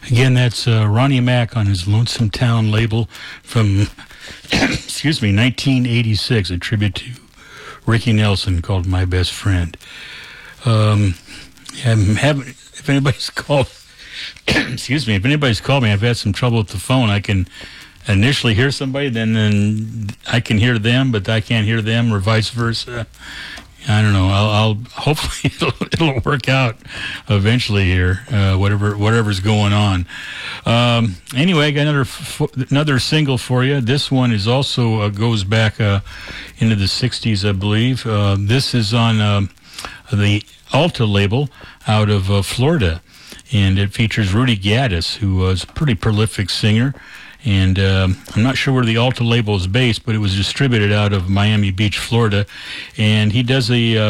Again, that's Ronnie Mack on his Lonesome Town label from, excuse me, 1986, a tribute to Ricky Nelson called My Best Friend. If anybody's called, excuse me, if anybody's called me, I've had some trouble with the phone. I can initially hear somebody, then I can hear them, but I can't hear them, or vice versa. I don't know. I'll hopefully it'll work out eventually here. Whatever's going on. Anyway, I got another single for you. This one is also goes back into the '60s, I believe. This is on the Alta label out of Florida, and it features Rudy Gaddis, who was a pretty prolific singer. And I'm not sure where the Alta label is based, but it was distributed out of Miami Beach, Florida. And he does a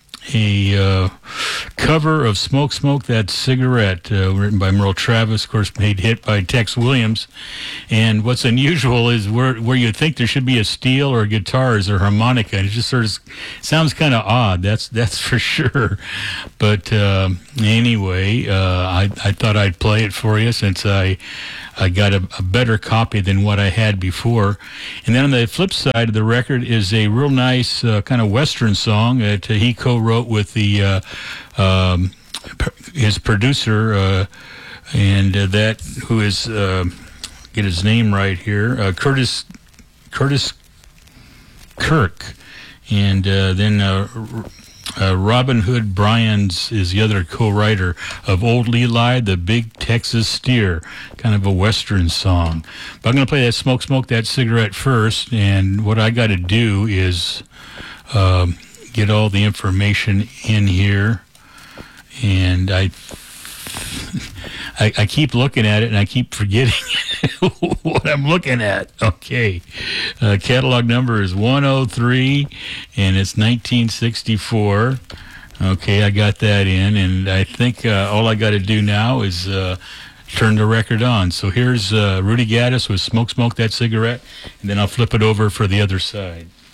cover of Smoke Smoke That Cigarette, written by Merle Travis, of course, made hit by Tex Williams. And what's unusual is where you think there should be a steel or a guitar is a harmonica. And it just sort of sounds kind of odd, that's for sure. But anyway, I thought I'd play it for you since I got a better copy than what I had before. And then on the flip side of the record is a real nice kind of Western song that he co-wrote with the his producer, and that who is, get his name right here, Curtis Kirk. And then Robin Hood Bryans is the other co-writer of Old Leli, the Big Texas Steer, kind of a Western song. But I'm going to play that Smoke Smoke That Cigarette first, and what I got to do is get all the information in here, and I keep looking at it, and I keep forgetting what I'm looking at. Okay. Catalog number is 103, and it's 1964. Okay, I got that in, and I think all I got to do now is turn the record on. So here's Rudy Gaddis with Smoke Smoke That Cigarette, and then I'll flip it over for the other side.